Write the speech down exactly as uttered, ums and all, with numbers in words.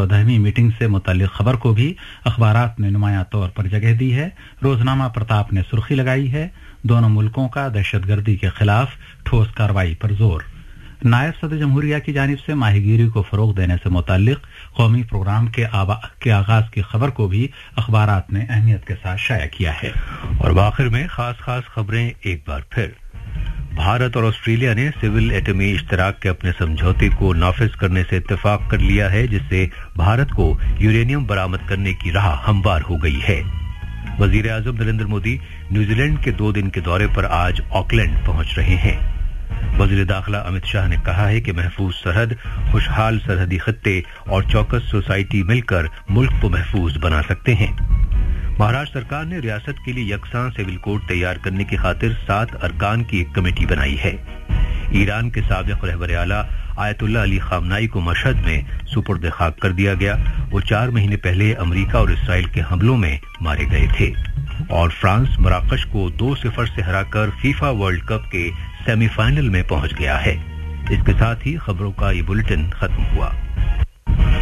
चौदहवीं मीटिंग से मुतल्लिक खबर को भी अखबारात ने नुमायां तौर पर जगह दी है। रोजनामा प्रताप ने सुर्खी लगाई है, दोनों मुल्कों का दहशतगर्दी के खिलाफ ठोस कार्रवाई पर जोर। नायब सदर जमहूरिया की जानिब से माहीगीरी को फरोग देने से मुतल्लिक कौमी प्रोग्राम के, के आगाज की खबर को भी अखबारात ने अहमियत के साथ शाया किया है। और आखिर में खास खास खबरें एक बार फिर। भारत और ऑस्ट्रेलिया ने सिविल एटमी इश्तराक के अपने समझौते को नाफिज करने से इत्तेफाक कर लिया है, जिससे भारत को यूरेनियम बरामद करने की राह हमवार हो गई है। वजीर आजम नरेंद्र मोदी न्यूजीलैंड के दो दिन के दौरे पर आज ऑकलैंड पहुंच रहे हैं। वजीर दाखिला अमित शाह ने कहा है कि महफूज सरहद, खुशहाल सरहदी खत्ते और चौकस सोसाइटी मिलकर मुल्क को महफूज बना सकते हैं। महाराष्ट्र सरकार ने रियासत के लिए यकसां सिविल कोड तैयार करने की खातिर सात अरकान की एक कमेटी बनाई है। ईरान के साबिक रहबर आला आयतुल्ला अली खामनाई को मशहद में सुपुर्द खाक कर दिया गया। वो चार महीने पहले अमेरिका और इसराइल के हमलों में मारे गए थे। और फ्रांस मराकश को दो सिफर से हराकर फीफा वर्ल्ड कप के सेमीफाइनल में पहुंच गया है। इसके साथ ही खबरों का ये बुलेटिन खत्म हुआ।